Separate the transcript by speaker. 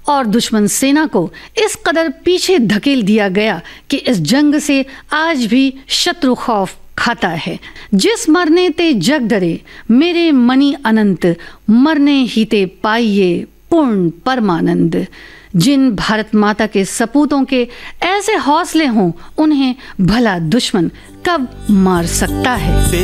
Speaker 1: और दुश्मन सेना को इस कदर पीछे धकेल दिया गया कि इस जंग से आज भी शत्रु खौफ खाता है। जिस मरने ते जग डरे मेरे मनी अनंत, मरने ही ते पाइये पूर्ण परमानंद। जिन भारत माता के सपूतों के ऐसे हौसले हों, उन्हें भला दुश्मन कब मार सकता है।